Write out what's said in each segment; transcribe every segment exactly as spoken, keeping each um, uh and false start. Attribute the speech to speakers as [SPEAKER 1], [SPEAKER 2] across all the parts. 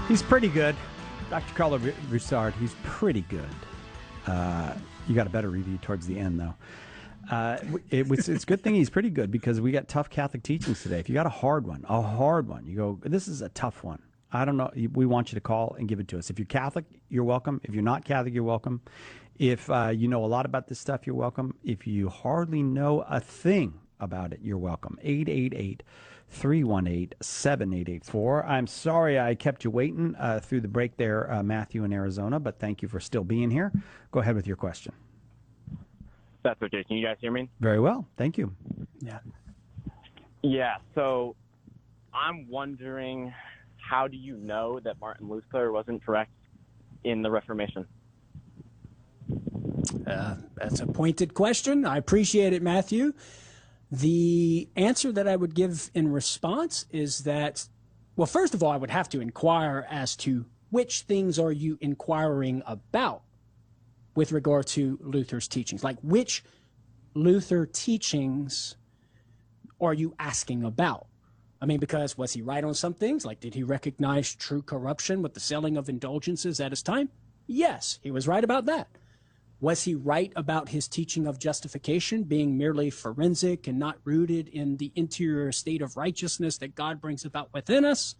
[SPEAKER 1] He's pretty good. Doctor Carlo Broussard, he's pretty good. Uh, you got a better review towards the end, though. Uh, it was, it's a good thing he's pretty good because we got tough Catholic teachings today. If you got a hard one, a hard one, you go, this is a tough one. I don't know. We want you to call and give it to us. If you're Catholic, you're welcome. If you're not Catholic, you're welcome. If uh, you know a lot about this stuff, you're welcome. If you hardly know a thing about it, you're welcome. eight eight eight, three one eight, seven eight eight four. I'm sorry I kept you waiting uh, through the break there, uh, Matthew in Arizona, but thank you for still being here. Go ahead with your question.
[SPEAKER 2] That's okay. Can you guys hear me?
[SPEAKER 1] Very well. Thank you.
[SPEAKER 3] Yeah.
[SPEAKER 2] Yeah. So I'm wondering, how do you know that Martin Luther wasn't correct in the Reformation?
[SPEAKER 3] Uh, that's a pointed question. I appreciate it, Matthew. The answer that I would give in response is that, well, first of all, I would have to inquire as to which things are you inquiring about with regard to Luther's teachings. Like, which Luther teachings are you asking about? I mean, because was he right on some things? Like, did he recognize true corruption with the selling of indulgences at his time? Yes, he was right about that. Was he right about his teaching of justification being merely forensic and not rooted in the interior state of righteousness that God brings about within us?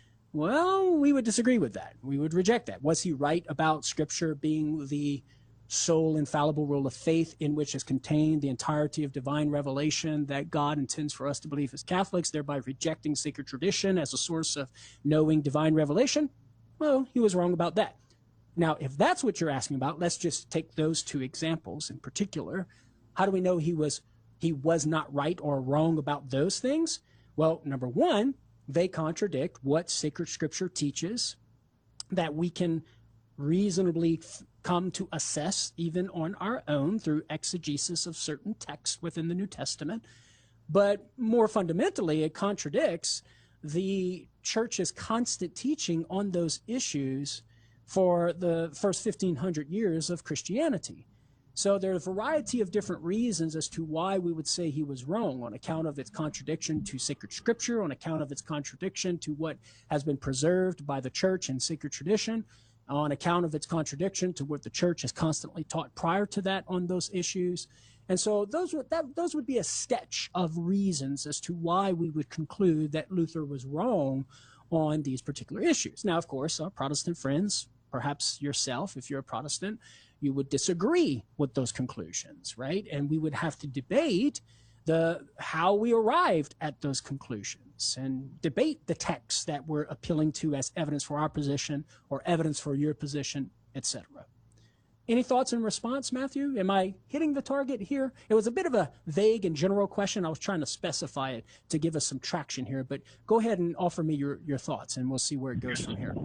[SPEAKER 3] Well, we would disagree with that. We would reject that. Was he right about Scripture being the sole infallible rule of faith in which is contained the entirety of divine revelation that God intends for us to believe as Catholics, thereby rejecting sacred tradition as a source of knowing divine revelation? Well, he was wrong about that. Now, if that's what you're asking about, let's just take those two examples in particular. How do we know he was he was not right or wrong about those things? Well, number one, they contradict what sacred Scripture teaches that we can reasonably f- come to assess even on our own through exegesis of certain texts within the New Testament. But more fundamentally, it contradicts the Church's constant teaching on those issues for the first fifteen hundred years of Christianity. So there are a variety of different reasons as to why we would say he was wrong, on account of its contradiction to sacred Scripture, on account of its contradiction to what has been preserved by the Church and sacred tradition, on account of its contradiction to what the Church has constantly taught prior to that on those issues. And so those would, that, those would be a sketch of reasons as to why we would conclude that Luther was wrong on these particular issues. Now, of course, our Protestant friends, perhaps yourself, if you're a Protestant, you would disagree with those conclusions, right? And we would have to debate the how we arrived at those conclusions and debate the texts that we're appealing to as evidence for our position or evidence for your position, et cetera. Any thoughts in response, Matthew? Am I hitting the target here? It was a bit of a vague and general question. I was trying to specify it to give us some traction here, but go ahead and offer me your, your thoughts, and we'll see where it goes from here.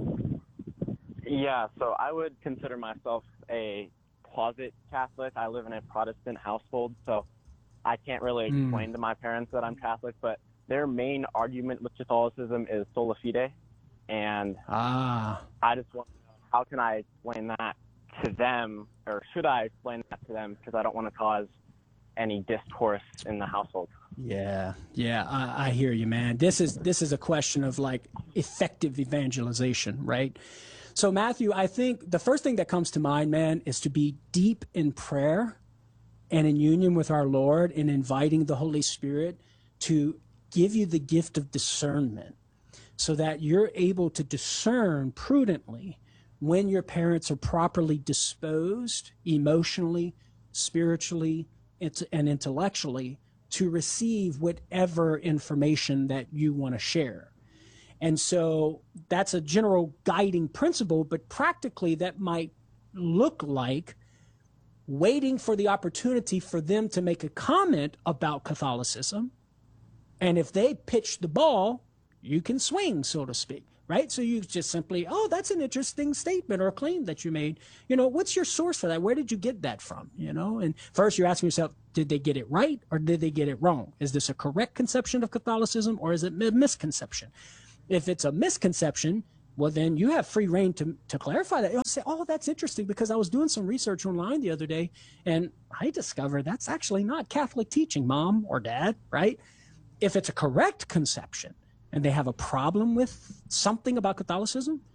[SPEAKER 2] Yeah, so I would consider myself a closet Catholic. I live in a Protestant household, so I can't really explain mm. to my parents that I'm Catholic, but their main argument with Catholicism is sola fide, and
[SPEAKER 3] ah.
[SPEAKER 2] I just want to know, how can I explain that to them, or should I explain that to them, because I don't want to cause any discourse in the household.
[SPEAKER 3] Yeah, yeah, I, I hear you, man. This is this is a question of like effective evangelization, right? So, Matthew, I think the first thing that comes to mind, man, is to be deep in prayer and in union with our Lord and inviting the Holy Spirit to give you the gift of discernment so that you're able to discern prudently when your parents are properly disposed emotionally, spiritually, and intellectually to receive whatever information that you want to share. And so that's a general guiding principle, but practically that might look like waiting for the opportunity for them to make a comment about Catholicism. And if they pitch the ball, you can swing, so to speak, right? So you just simply, oh, that's an interesting statement or a claim that you made. You know, what's your source for that? Where did you get that from? You know, and first you're asking yourself, did they get it right or did they get it wrong? Is this a correct conception of Catholicism or is it a misconception? If it's a misconception, well, then you have free reign to, to clarify that. You'll say, oh, that's interesting because I was doing some research online the other day and I discovered that's actually not Catholic teaching, Mom or Dad, right? If it's a correct conception and they have a problem with something about Catholicism,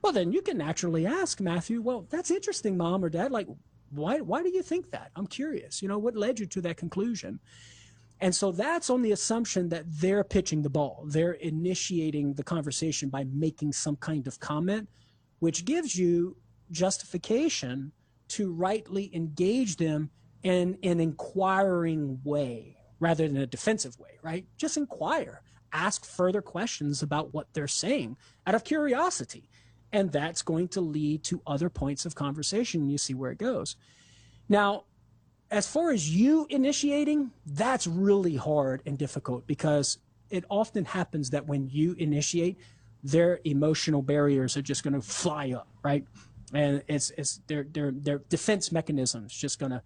[SPEAKER 3] Well, then you can naturally ask Matthew, well, that's interesting, Mom or Dad. Like, why, why do you think that? I'm curious. You know, what led you to that conclusion? And so that's on the assumption that they're pitching the ball. They're initiating the conversation by making some kind of comment, which gives you justification to rightly engage them in an inquiring way rather than a defensive way, right? Just inquire. Ask further questions about what they're saying out of curiosity. And that's going to lead to other points of conversation, and you see where it goes. Now, as far as you initiating, that's really hard and difficult because it often happens that when you initiate, their emotional barriers are just going to fly up, right? And it's it's their their their defense mechanisms just going to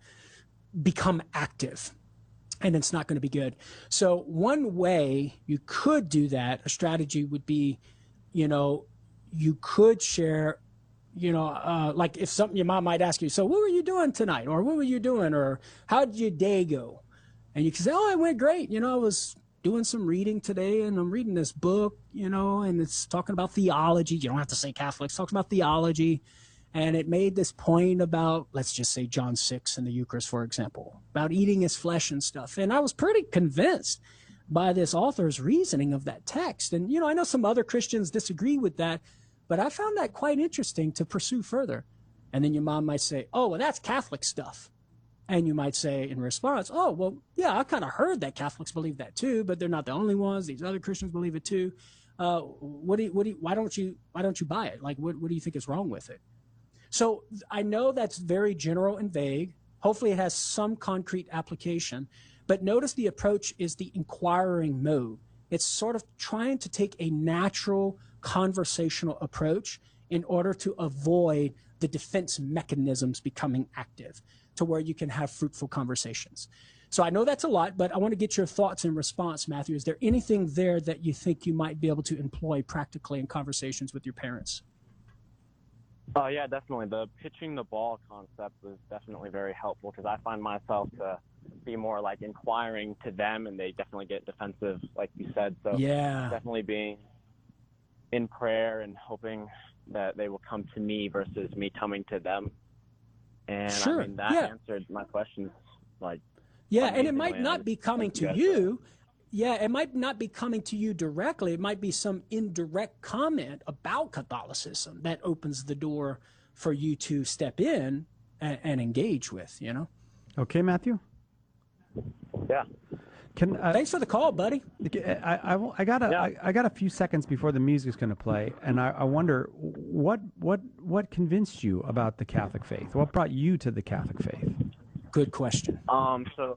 [SPEAKER 3] become active, and it's not going to be good. So one way you could do that, a strategy would be, you know, you could share. You know, uh, like if something your mom might ask you, so what were you doing tonight? Or what were you doing? Or how did your day go? And you can say, oh, it went great. You know, I was doing some reading today and I'm reading this book, you know, and it's talking about theology. You don't have to say Catholics, it talks about theology. And it made this point about, let's just say John six in the Eucharist, for example, about eating his flesh and stuff. And I was pretty convinced by this author's reasoning of that text. And, you know, I know some other Christians disagree with that, but I found that quite interesting to pursue further. And then your mom might say, oh, well, that's Catholic stuff. And you might say in response, oh, well, yeah, I kind of heard that Catholics believe that too, but they're not the only ones. These other Christians believe it too. Uh, what do you, what do you, why don't you, why don't you buy it? Like, what, what do you think is wrong with it? So I know that's very general and vague. Hopefully it has some concrete application, but notice the approach is the inquiring mode. It's sort of trying to take a natural conversational approach in order to avoid the defense mechanisms becoming active to where you can have fruitful conversations. So I know that's a lot, but I want to get your thoughts in response, Matthew. Is there anything there that you think you might be able to employ practically in conversations with your parents?
[SPEAKER 2] Oh, yeah, definitely. The pitching the ball concept was definitely very helpful because I find myself to be more like inquiring to them and they definitely get defensive, like you said. So
[SPEAKER 3] yeah,
[SPEAKER 2] definitely being in prayer and hoping that they will come to me versus me coming to them. And
[SPEAKER 3] sure.
[SPEAKER 2] I mean, that
[SPEAKER 3] yeah.
[SPEAKER 2] answered my questions. Like,
[SPEAKER 3] yeah, and it might not be coming to you. Yeah, it might not be coming to you directly. It might be some indirect comment about Catholicism that opens the door for you to step in and, and engage with, you know?
[SPEAKER 1] Okay, Matthew?
[SPEAKER 2] Yeah.
[SPEAKER 1] Can, uh,
[SPEAKER 3] Thanks for the call, buddy.
[SPEAKER 1] I, I, I got a
[SPEAKER 2] yeah.
[SPEAKER 1] I, I got a few seconds before the music's going to play, and I, I wonder what what what convinced you about the Catholic faith? What brought you to the Catholic faith?
[SPEAKER 3] Good question.
[SPEAKER 2] Um, so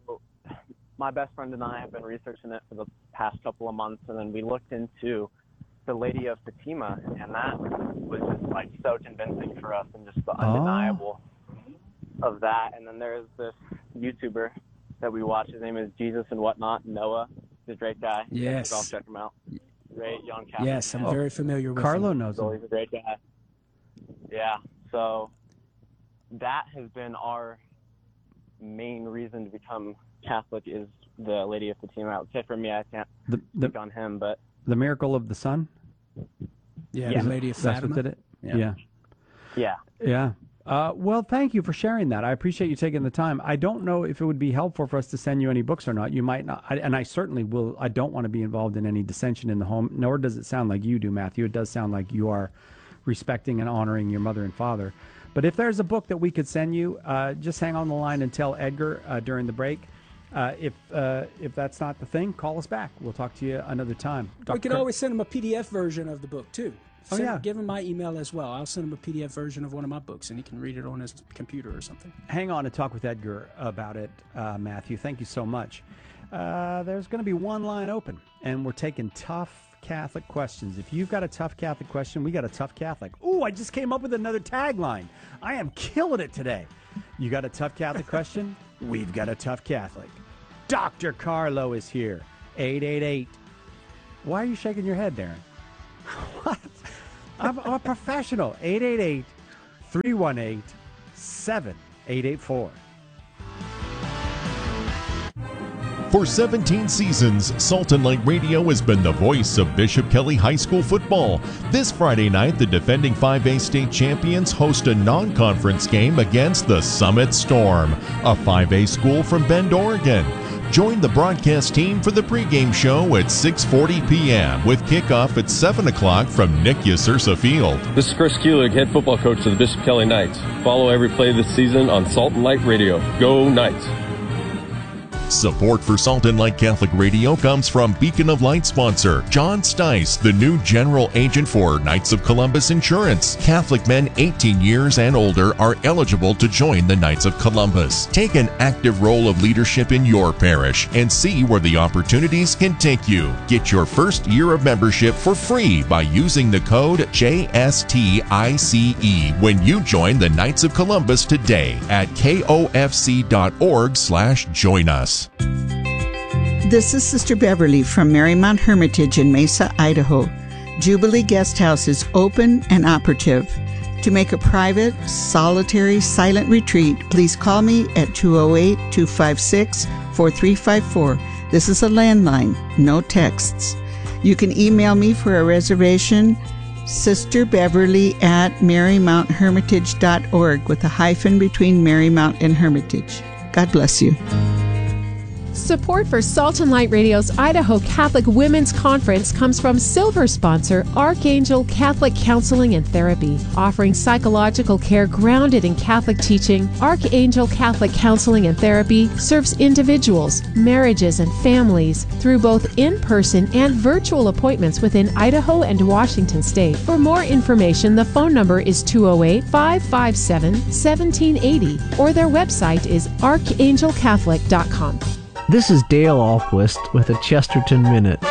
[SPEAKER 2] my best friend and I have been researching it for the past couple of months, and then we looked into the Lady of Fatima, and that was just like so convincing for us, and just the undeniable oh. of that. And then there's this YouTuber that we watch. His name is Jesus and Whatnot, Noah. He's a great guy.
[SPEAKER 3] Yes.
[SPEAKER 2] I'll check him out. Great young Catholic.
[SPEAKER 3] Yes, I'm
[SPEAKER 2] man.
[SPEAKER 3] very familiar with
[SPEAKER 1] Carlo
[SPEAKER 3] him.
[SPEAKER 1] knows
[SPEAKER 2] So
[SPEAKER 1] him.
[SPEAKER 2] he's a great guy. Yeah. So that has been our main reason to become Catholic is the Lady of Fatima. I would say for me, I can't
[SPEAKER 1] The, the,
[SPEAKER 2] speak on him, but
[SPEAKER 1] the miracle of the sun?
[SPEAKER 3] Yeah,
[SPEAKER 2] Yeah.
[SPEAKER 3] the Lady of
[SPEAKER 1] That's
[SPEAKER 3] Fatima.
[SPEAKER 1] what did it?
[SPEAKER 3] Yeah.
[SPEAKER 1] Yeah.
[SPEAKER 2] yeah.
[SPEAKER 1] Yeah. Uh, well, thank you for sharing that. I appreciate you taking the time. I don't know if it would be helpful for us to send you any books or not. You might not, I, and I certainly will. I don't want to be involved in any dissension in the home, nor does it sound like you do, Matthew. It does sound like you are respecting and honoring your mother and father. But if there's a book that we could send you, uh, just hang on the line and tell Edgar uh, during the break. Uh, if uh, if that's not the thing, call us back. We'll talk to you another time. Doctor
[SPEAKER 3] We can
[SPEAKER 1] Kurt-
[SPEAKER 3] always send him a P D F version of the book, too.
[SPEAKER 1] Oh,
[SPEAKER 3] Send,
[SPEAKER 1] yeah.
[SPEAKER 3] Give him my email as well. I'll send him a P D F version of one of my books, and he can read it on his computer or something.
[SPEAKER 1] Hang on and talk with Edgar about it, uh, Matthew. Thank you so much. Uh, there's going to be one line open, and we're taking tough Catholic questions. If you've got a tough Catholic question, we got a tough Catholic. Ooh, I just came up with another tagline. I am killing it today. You got a tough Catholic question? We've got a tough Catholic. Doctor Carlo is here. eight eight eight. Why are you shaking your head, Darren? What? I'm, I'm a professional. eight eight eight, three one eight, seven eight eight four.
[SPEAKER 4] For seventeen seasons, Salt and Light Radio has been the voice of Bishop Kelly High School football. This Friday night, the defending five A state champions host a non-conference game against the Summit Storm, a five A school from Bend, Oregon. Join the broadcast team for the pregame show at six forty p.m. with kickoff at seven o'clock from Nick Yasursa Field.
[SPEAKER 5] This is Chris Kuelig, head football coach of the Bishop Kelly Knights. Follow every play this season on Salt and Light Radio. Go Knights!
[SPEAKER 4] Support for Salt and Light Catholic Radio comes from Beacon of Light sponsor John Stice, the new general agent for Knights of Columbus Insurance. Catholic men eighteen years and older are eligible to join the Knights of Columbus. Take an active role of leadership in your parish and see where the opportunities can take you. Get your first year of membership for free by using the code J S T I C E when you join the Knights of Columbus today at K O F C dot org slash join us.
[SPEAKER 6] This is Sister Beverly from Marymount Hermitage in Mesa, Idaho. Jubilee Guest House is open and operative. To make a private, solitary, silent retreat, please call me at two oh eight, two five six, four three five four. This is a landline, no texts. You can email me for a reservation, Sister Beverly at marymount hermitage dot org with a hyphen between Marymount and Hermitage. God bless you.
[SPEAKER 7] Support for Salt and Light Radio's Idaho Catholic Women's Conference comes from silver sponsor Archangel Catholic Counseling and Therapy. Offering psychological care grounded in Catholic teaching, Archangel Catholic Counseling and Therapy serves individuals, marriages, and families through both in-person and virtual appointments within Idaho and Washington State. For more information, the phone number is two oh eight, five five seven, one seven eight oh or their website is archangel catholic dot com.
[SPEAKER 8] This is Dale Ahlquist with a Chesterton Minute.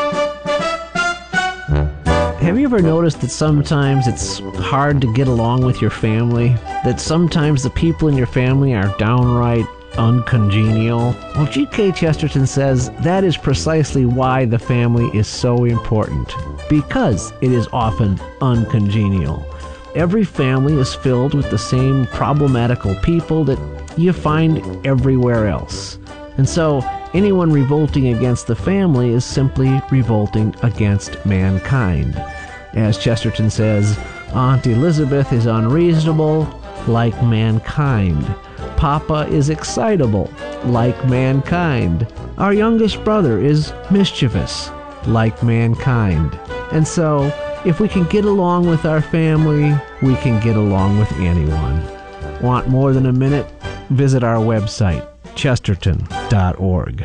[SPEAKER 8] Have you ever noticed that sometimes it's hard to get along with your family? That sometimes the people in your family are downright uncongenial? Well, G K Chesterton says that is precisely why the family is so important. Because it is often uncongenial. Every family is filled with the same problematical people that you find everywhere else. And so, anyone revolting against the family is simply revolting against mankind. As Chesterton says, Aunt Elizabeth is unreasonable, like mankind. Papa is excitable, like mankind. Our youngest brother is mischievous, like mankind. And so, if we can get along with our family, we can get along with anyone. Want more than a minute? Visit our website, chesterton dot org.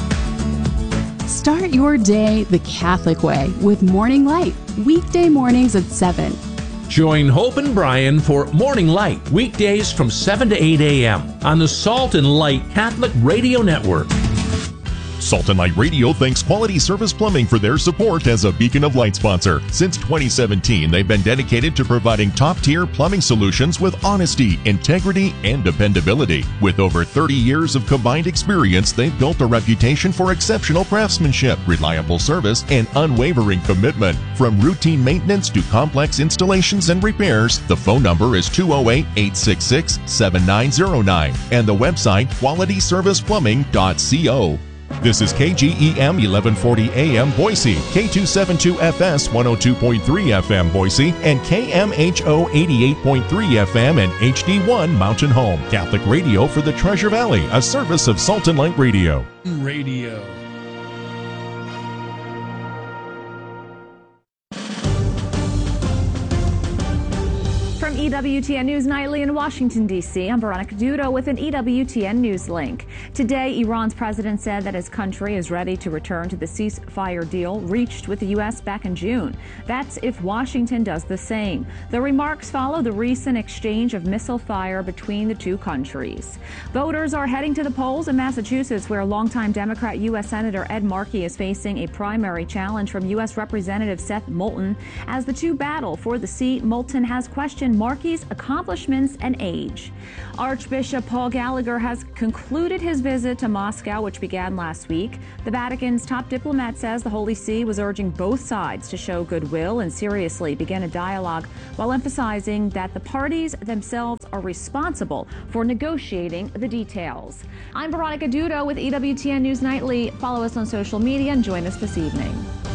[SPEAKER 9] Start your day the Catholic way with Morning Light, weekday mornings at seven.
[SPEAKER 10] Join Hope and Brian for Morning Light, weekdays from seven to eight a.m. on the Salt and Light Catholic Radio Network.
[SPEAKER 4] Salt and Light Radio thanks Quality Service Plumbing for their support as a Beacon of Light sponsor. Since twenty seventeen, they've been dedicated to providing top-tier plumbing solutions with honesty, integrity, and dependability. With over thirty years of combined experience, they've built a reputation for exceptional craftsmanship, reliable service, and unwavering commitment. From routine maintenance to complex installations and repairs, the phone number is two oh eight, eight six six, seven nine oh nine and the website quality service plumbing dot co. This is K G E M eleven forty A M Boise, K two seventy-two F S one oh two point three F M Boise, and K M H O eighty-eight point three F M and H D one Mountain Home. Catholic radio for the Treasure Valley, a service of Salt and Light Radio.
[SPEAKER 10] Radio.
[SPEAKER 11] From E W T N News Nightly in Washington, D C, I'm Veronica Dudo with an E W T N News link. Today, Iran's president said that his country is ready to return to the ceasefire deal reached with the U S back in June. That's if Washington does the same. The remarks follow the recent exchange of missile fire between the two countries. Voters are heading to the polls in Massachusetts, where longtime Democrat U S Senator Ed Markey is facing a primary challenge from U S Representative Seth Moulton. As the two battle for the seat, Moulton has questioned monarchy's accomplishments and age. Archbishop Paul Gallagher has concluded his visit to Moscow, which began last week. The Vatican's top diplomat says the Holy See was urging both sides to show goodwill and seriously begin a dialogue, while emphasizing that the parties themselves are responsible for negotiating the details. I'm Veronica Dudo with E W T N News Nightly. Follow us on social media and join us this evening.